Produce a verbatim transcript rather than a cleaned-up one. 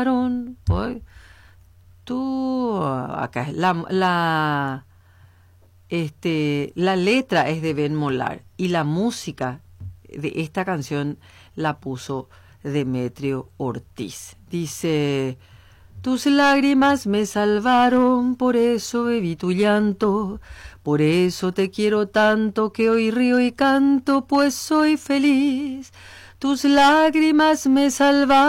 Hoy, tú, acá es la, la, este, la letra es de Ben Molar y la música de esta canción la puso Demetrio Ortiz. Dice: tus lágrimas me salvaron, por eso bebí tu llanto, por eso te quiero tanto que hoy río y canto, pues soy feliz. Tus lágrimas me salvaron.